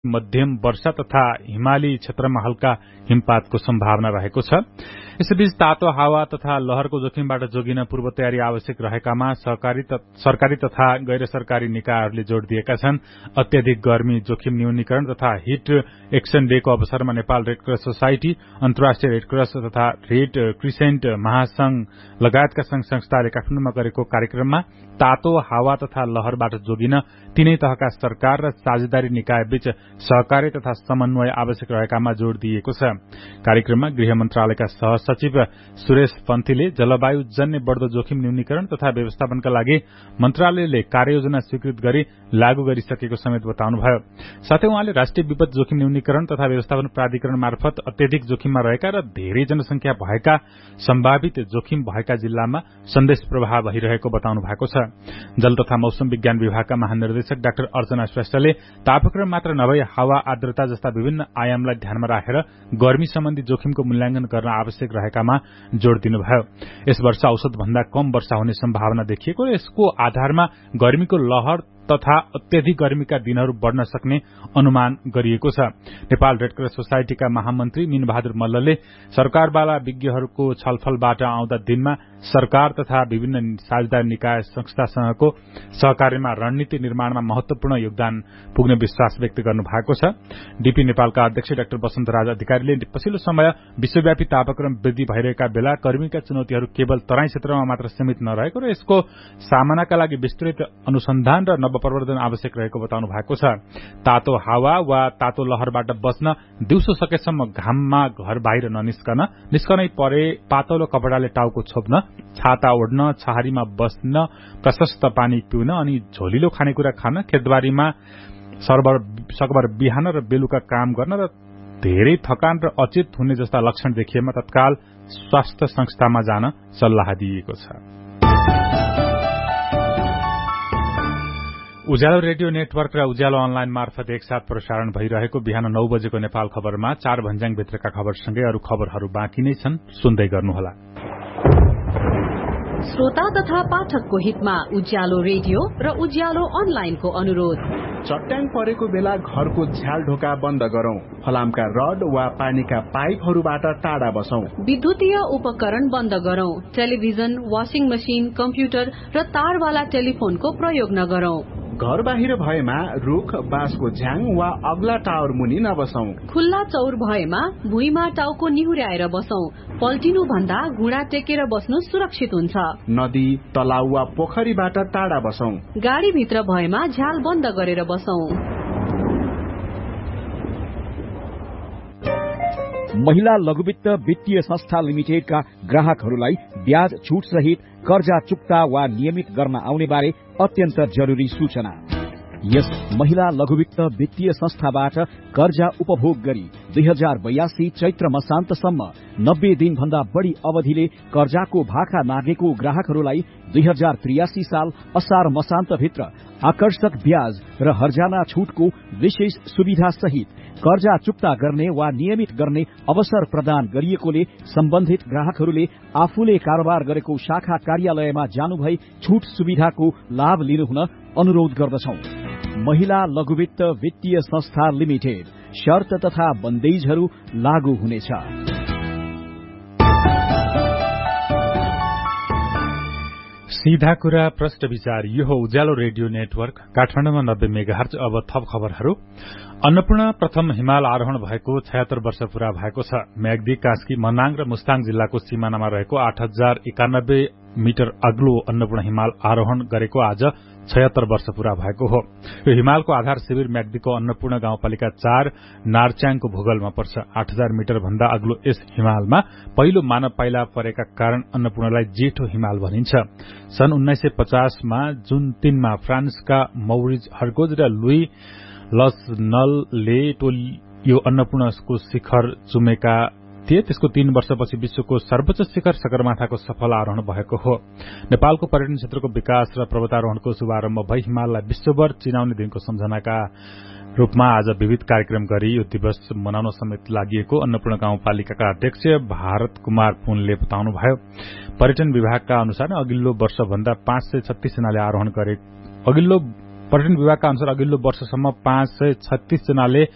मध्यम वर्षा तथा हिमाली क्षेत्रमा हल्का हिमपातको सम्भावना रहेको छ। यसैबीच तातो हावा तथा लहरको जोखिमबाट जोगिन पूर्व तयारी आवश्यक रहेकामा सरकारी तथा गैर सरकारी निकायहरूले जोड़ दिएका छन्। अत्याधिक गर्मी जोखिम न्यूनीकरण तथा हिट एक्सन डेको अवसरमा नेपाल रेड क्रस सोसाइटी, अन्तर्राष्ट्रिय रेड क्रस तथा रेड क्रिसेन्ट महासंघ लगायतका संघ संस्थाले काठमाडौँमा गरेको कार्यक्रममा तातो हावा तथा लहरबाट जोगिन तीनै तहका सरकार र साझेदारी निकायबीच सहकार्य तथा समन्वय आवश्यक रहेकामा जोड़ दिइएको छ। कार्यक्रममा गृह मन्त्रालयका सहसचिव सुरेश पन्थीले जलवायु जन्य बढ़दो जोखिम न्यूनीकरण तथा व्यवस्थापनका लागि मन्त्रालयले कार्ययोजना स्वीकृत गरी लागू गरिसकेको समेत बताउनुभयो। साथै उहाँले राष्ट्रिय विपद जोखिम न्यूनीकरण तथा व्यवस्थापन प्राधिकरण मार्फत अत्याधिक जोखिममा रहेका र धेरै जनसंख्या भएका सम्भावित जोखिम भएका जिल्लामा सन्देश प्रवाह भइरहेको बताउनु भएको छ। जल तथा मौसम विज्ञान विभागका महानिर्देशक डाक्टर अर्चना श्रेष्ठले तापक्रम मात्र नभई हावा, आर्द्रता जस्ता विभिन्न आयामलाई ध्यानमा राखेर गर्मी सम्बन्धी जोखिमको मूल्याङ्कन गर्न आवश्यक रहेकामा जोड़ दिनुभयो। यस वर्ष औसत भन्दा कम वर्षा हुने सम्भावना देखिएको र यसको आधारमा गर्मीको लहर तथा अत्याधिक गर्मीका दिनहरू बढ़न सक्ने अनुमान गरिएको छ। नेपाल रेड क्रस सोसाइटीका महामन्त्री मीनबहादुर मल्लले सरकारवाला विज्ञहरूको छलफलबाट आउँदा दिनमा सरकार तथा विभिन्न साझेदार निकाय संस्थासँगको सहकार्यमा रणनीति निर्माणमा महत्वपूर्ण योगदान पुग्ने विश्वास व्यक्त गर्नु भएको छ। डीपी नेपालका अध्यक्ष डाक्टर वसन्तराज अधिकारीले पछिल्लो समय विश्वव्यापी तापक्रम वृद्धि भइरहेका बेला गर्मीका चुनौतीहरू केवल तराई क्षेत्रमा मात्र सीमित नरहेको र यसको सामनाका लागि विस्तृत अनुसन्धान र नवप्रवर्धन आवश्यक रहेको बताउनु भएको छ। तातो हावा वा तातो लहरबाट बच्न दिउँसो सकेसम्म घाममा घर बाहिर निस्कनै परे पातलो कपडाले टाउको छोप्न, छाता ओढ्न, छहारीमा बस्न, प्रशस्त पानी पिउन अनि झोलिलो खानेकुरा खान, खेतबारीमा सकभर बिहान र बेलुका काम गर्न र धेरै थकान र अचेत हुने जस्ता लक्षण देखिएमा तत्काल स्वास्थ्य संस्थामा जान सल्लाह दिइएको छ। उज्यालो रेडियो नेटवर्क र उज्यालो अनलाइन मार्फत एकसाथ प्रसारण भइरहेको बिहान 9 बजेको नेपाल खबरमा 4 भन्ज्याङ भित्रका खबरसँगै अरू खबरहरू बाँकी नै छन्, सुन्दै गर्नुहोला। श्रोता तथा पाठकको हितमा उज्यालो रेडियो र उज्यालो अनलाइनको अनुरोध। चट्याङ परेको बेला घरको झ्याल ढोका बन्द गरौं, फलामका रड वा पानीका पाइपहरूबाट टाढा बसौं, विद्युतीय उपकरण बन्द गरौं, टेलिभिजन, वाशिङ मशिन, कम्प्युटर र तारवाला टेलिफोनको प्रयोग नगरौं। घर बाहिर भएमा रुख, बाँसको झ्याङ वा अग्ला टावर मुनि नबसौं। खुल्ला चौर भएमा भुइँमा टाउको निहुर्याएर बसौं। पल्टिनु भन्दा घुँडा टेकेर बस्नु सुरक्षित हुन्छ। नदी, तलाउ वा पोखरीबाट टाढा बसौं। गाडी भित्र भएमा झ्याल बन्द गरेर बसौं। महिला लघुवित्त वित्तीय संस्था लिमिटेडका ग्राहकहरूलाई ब्याज छुट सहित कर्जा चुक्ता वा नियमित गर्न आउने बारे अत्यन्त जरुरी सूचना। यस महिला लघुवित्त वित्तीय संस्थाबाट कर्जा उपभोग गरी 2082 चैत्र मसान्तसम्म 90 दिन भन्दा बढ़ी अवधिले कर्जाको भाका नागेको ग्राहकहरूलाई 2083 साल असार मसान्त भित्र आकर्षक ब्याज र हर्जाना छुटको विशेष सुविधा सहित कर्जा चुक्ता गर्ने वा नियमित गर्ने अवसर प्रदान गरिएकोले सम्बन्धित ग्राहकहरूले आफूले कारोबार गरेको शाखा कार्यालयमा जानुभई छुट सुविधाको लाभ लिनुहुन अनुरोध गर्दछौं। महिला लघुवित्त वित्तीय संस्था लिमिटेड, शर्त तथा बन्देजहरू लागू हुनेछ। सीधा कुरा प्रश्न विचार, यो हो उज्यालो रेडियो नेटवर्क काठमाडौँमा 90 मेगाहर्ज। अब थप खबरहरू। अन्नपूर्ण प्रथम हिमाल आरोहण भएको 76 वर्ष पूरा भएको छ। म्याग्दी, कास्की, मनाङ र मुस्ताङ जिल्लाको सिमानामा रहेको 8091 मिटर अग्लो अन्नपूर्ण हिमाल आरोहण गरेको आज 76 वर्ष पूरा भएको हो। यो हिमालको आधार शिविर म्याग्दीको अन्नपूर्ण गाउँपालिका 4 नारच्याङको भूगोलमा पर्छ। 8000 मिटर भन्दा अग्लो यस हिमालमा पहिलो मानव पाइला परेका कारण अन्नपूर्णलाई जेठो हिमाल भनिन्छ। सन् 1950 मा जुन 3 मा फ्रान्सका मौरिज हर्गोज र लुई लसनलले यो अन्नपूर्णको शिखर चुमेका थिए। त्यसको 3 वर्षपछि विश्वको सर्वोच्च शिखर सगरमाथाको सफल आरोहण भएको हो। नेपालको पर्यटन क्षेत्रको विकास र पर्वतारोहणको शुभारम्भ भई हिमाललाई विश्वभर चिनाउने दिनको सम्झनाका रूपमा आज विविध कार्यक्रम गरी यो दिवस मनाउन समेत लागि अन्नपूर्ण गाउँपालिकाका अध्यक्ष भारत कुमार पुनले बताउनुभयो। पर्यटन विभागका अनुसार अघिल्लो वर्षभन्दा 536 जनाले आरोहण गरे। पर्यटन विभागका अनुसार अघिल्लो वर्षसम्म 536 जनाले